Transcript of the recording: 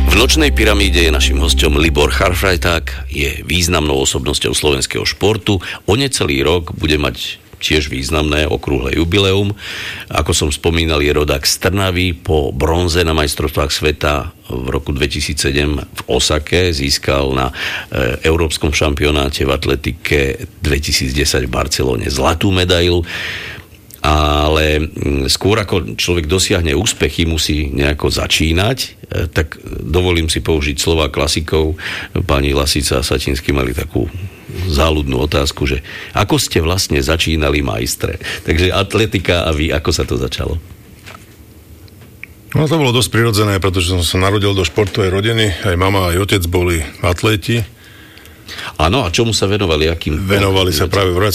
V nočnej pyramíde je našim hosťom Libor Charfrajták, je významnou osobnosťou slovenského športu. O necelý rok bude mať tiež významné okrúhle jubileum. Ako som spomínal, je rodák z Trnavy. Po bronze na majstrovstvách sveta v roku 2007 v Osake získal na Európskom šampionáte v atletike 2010 v Barcelone zlatú medailu. Ale skôr ako človek dosiahne úspechy, musí nejako začínať, tak dovolím si použiť slova klasikov. Pani Lasica a Satinský mali takú záľudnú otázku, že ako ste vlastne začínali majstre? Takže atletika a vy, ako sa to začalo? No to bolo dosť prirodzené, pretože som sa narodil do športovej rodiny, aj mama, aj otec boli atléti. Áno, a čomu sa venovali? Venovali sa práve